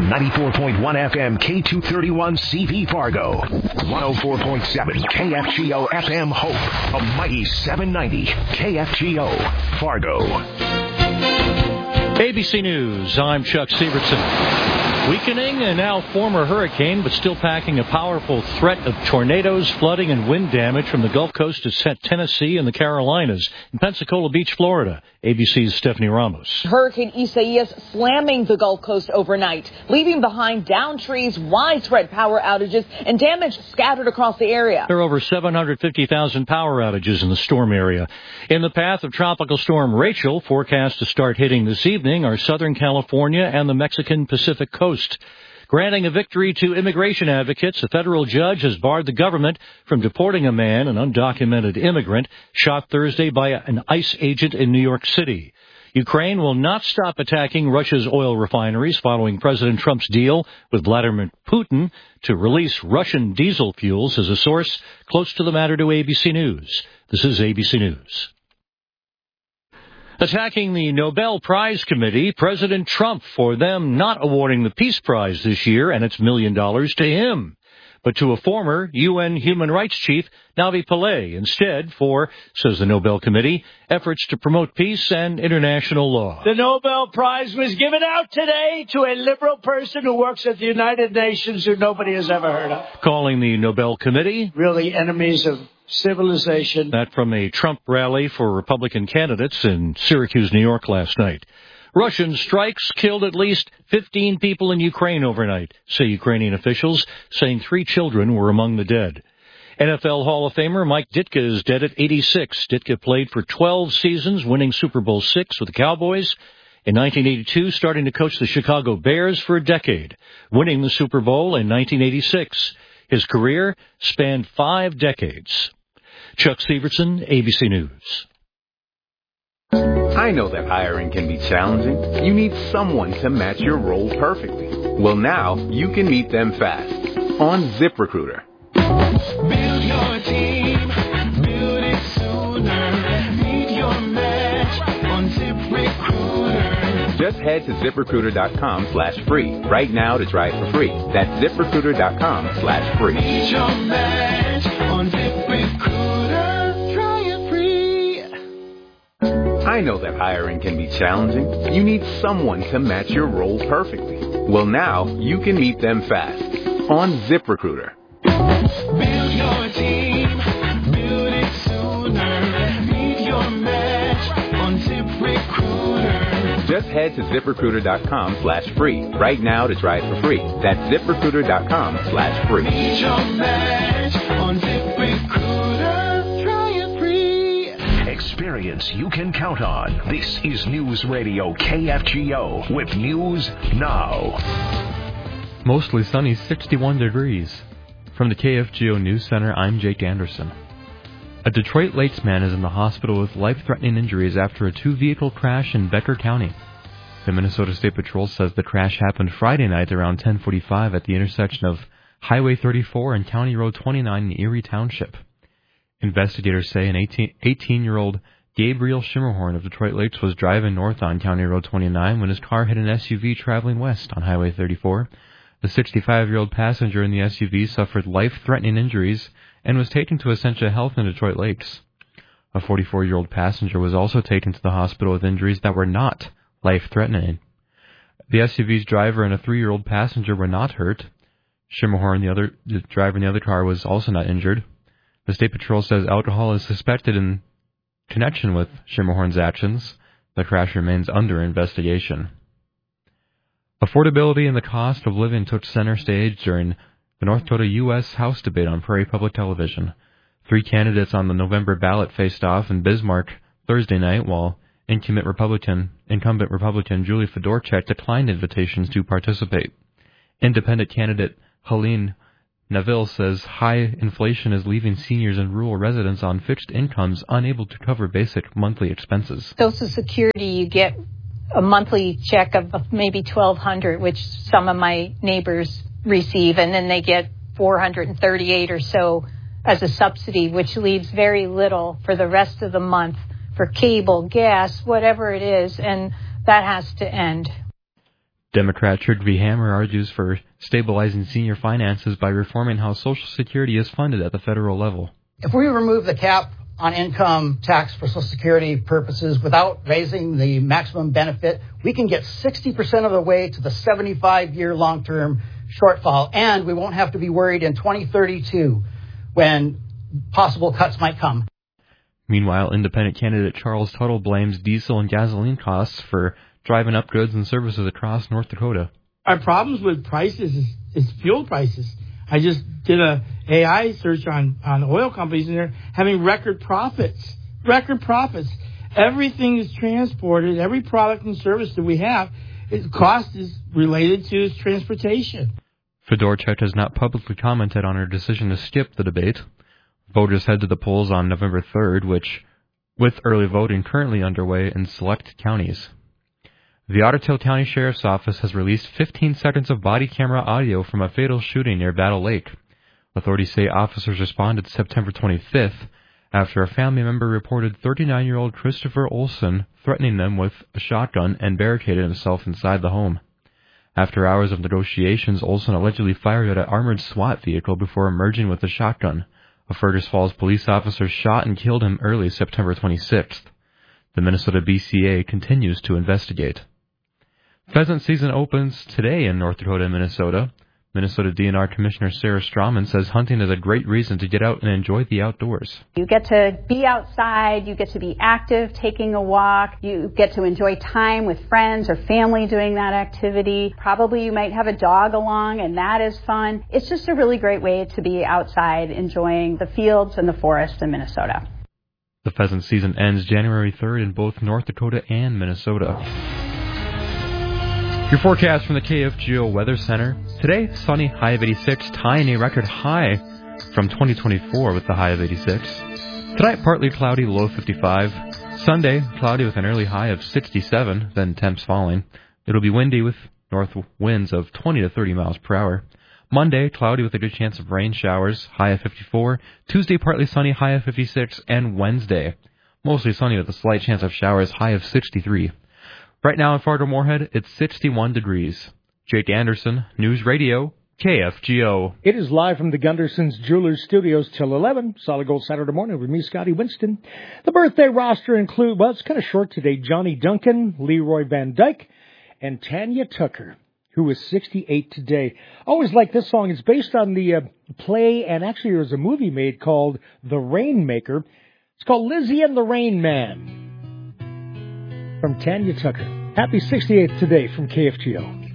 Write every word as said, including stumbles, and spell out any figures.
on ninety-four point one F M K two thirty-one C V Fargo, one oh four point seven K F G O F M Hope, a mighty seven ninety K F G O Fargo. A B C News, I'm Chuck Severson. Weakening and now former hurricane, but still packing a powerful threat of tornadoes, flooding, and wind damage from the Gulf Coast to Tennessee and the Carolinas. In Pensacola Beach, Florida, A B C's Stephanie Ramos. Hurricane Isaias slamming the Gulf Coast overnight, leaving behind downed trees, widespread power outages, and damage scattered across the area. There are over seven hundred fifty thousand power outages in the storm area. In the path of Tropical Storm Rachel, forecast to start hitting this evening, are Southern California and the Mexican Pacific Coast. Granting a victory to immigration advocates, a federal judge has barred the government from deporting a man, an undocumented immigrant, shot Thursday by an ICE agent in New York City. Ukraine will not stop attacking Russia's oil refineries following President Trump's deal with Vladimir Putin to release Russian diesel fuels, as a source close to the matter to A B C News. This is A B C News. Attacking the Nobel Prize Committee, President Trump, for them not awarding the Peace Prize this year and its million dollars to him, but to a former U N human rights chief, Navi Pillay, instead for, says the Nobel Committee, efforts to promote peace and international law. The Nobel Prize was given out today to a liberal person who works at the United Nations who nobody has ever heard of. Calling the Nobel Committee really enemies of civilization. That from a Trump rally for Republican candidates in Syracuse, New York last night. Russian strikes killed at least fifteen people in Ukraine overnight, say Ukrainian officials, saying three children were among the dead. N F L Hall of Famer Mike Ditka is dead at eighty-six. Ditka played for twelve seasons, winning Super Bowl six with the Cowboys. In nineteen eighty-two, starting to coach the Chicago Bears for a decade, winning the Super Bowl in nineteen eighty-six. His career spanned five decades. Chuck Severson, A B C News. I know that hiring can be challenging. You need someone to match your role perfectly. Well, now you can meet them fast on ZipRecruiter. Build your team, build it sooner. Meet your match on ZipRecruiter. Just head to ZipRecruiter.com slash free right now to try it for free. That's ZipRecruiter.com slash free. Meet your match on ZipRecruiter. Try it free. I know that hiring can be challenging. You need someone to match your role perfectly. Well, now you can meet them fast on ZipRecruiter. Build your team, build it sooner. Meet your match on ZipRecruiter. Just head to ZipRecruiter.com slash free right now to try it for free. That's ZipRecruiter.com slash free. Meet your match on ZipRecruiter. Try it free. Experience you can count on. This is News Radio K F G O with News Now. Mostly sunny, sixty-one degrees. From the K F G O News Center, I'm Jake Anderson. A Detroit Lakes man is in the hospital with life-threatening injuries after a two-vehicle crash in Becker County. The Minnesota State Patrol says the crash happened Friday night around ten forty-five at the intersection of Highway thirty-four and County Road twenty-nine in Erie Township. Investigators say an eighteen-year-old Gabriel Schimmerhorn of Detroit Lakes was driving north on County Road twenty-nine when his car hit an S U V traveling west on Highway thirty-four. The sixty-five-year-old passenger in the S U V suffered life-threatening injuries and was taken to Essentia Health in Detroit Lakes. A forty-four-year-old passenger was also taken to the hospital with injuries that were not life-threatening. The S U V's driver and a three-year-old passenger were not hurt. Schimmerhorn, the other the driver in the other car, was also not injured. The State Patrol says alcohol is suspected in connection with Schimmerhorn's actions. The crash remains under investigation. Affordability and the cost of living took center stage during the North Dakota U S House debate on Prairie Public Television. Three candidates on the November ballot faced off in Bismarck Thursday night, while incumbent Republican, incumbent Republican Julie Fedorchak declined invitations to participate. Independent candidate Helene Neville says high inflation is leaving seniors and rural residents on fixed incomes unable to cover basic monthly expenses. Social Security, you get a monthly check of maybe twelve hundred dollars, which some of my neighbors receive, and then they get four hundred thirty-eight dollars or so as a subsidy, which leaves very little for the rest of the month for cable, gas, whatever it is, and that has to end. Democrat Trygve Hammer argues for stabilizing senior finances by reforming how Social Security is funded at the federal level. If we remove the cap on income tax for Social Security purposes without raising the maximum benefit, we can get sixty percent of the way to the seventy-five year long-term shortfall, and we won't have to be worried in twenty thirty-two when possible cuts might come. Meanwhile, independent candidate Charles Tuttle blames diesel and gasoline costs for driving up goods and services across North Dakota. Our problems with prices is, is fuel prices. I just did a A I search on, on oil companies, and they're having record profits. Record profits. Everything is transported. Every product and service that we have, its cost is related to its transportation. Fedorchuk has not publicly commented on her decision to skip the debate. Voters head to the polls on November third, which, with early voting currently underway in select counties. The Otter Tail County Sheriff's Office has released fifteen seconds of body camera audio from a fatal shooting near Battle Lake. Authorities say officers responded September twenty-fifth after a family member reported thirty-nine-year-old Christopher Olson threatening them with a shotgun and barricaded himself inside the home. After hours of negotiations, Olson allegedly fired at an armored SWAT vehicle before emerging with a shotgun. A Fergus Falls police officer shot and killed him early September twenty-sixth. The Minnesota B C A continues to investigate. Pheasant season opens today in North Dakota and Minnesota. Minnesota D N R Commissioner Sarah Strawman says hunting is a great reason to get out and enjoy the outdoors. You get to be outside, you get to be active, taking a walk, you get to enjoy time with friends or family doing that activity. Probably you might have a dog along, and that is fun. It's just a really great way to be outside enjoying the fields and the forest in Minnesota. The pheasant season ends January third in both North Dakota and Minnesota. Your forecast from the K F G O Weather Center. Today, sunny, high of eighty-six, tying a record high from twenty twenty-four with the high of eighty-six. Tonight, partly cloudy, low fifty-five. Sunday, cloudy with an early high of sixty-seven, then temps falling. It'll be windy with north winds of twenty to thirty miles per hour. Monday, cloudy with a good chance of rain showers, high of fifty-four. Tuesday, partly sunny, high of fifty-six. And Wednesday, mostly sunny with a slight chance of showers, high of sixty-three. Right now in Fargo-Moorhead, it's sixty-one degrees. Jake Anderson, News Radio, K F G O. It is live from the Gunderson's Jewelers Studios till eleven. Solid Gold Saturday morning with me, Scotty Winston. The birthday roster include, well, it's kind of short today, Johnny Duncan, Leroy Van Dyke, and Tanya Tucker, who is sixty-eight today. Always like this song. It's based on the uh, play, and actually there was a movie made called The Rainmaker. It's called Lizzie and the Rain Man. From Tanya Tucker. Happy sixty-eighth today from K F G O.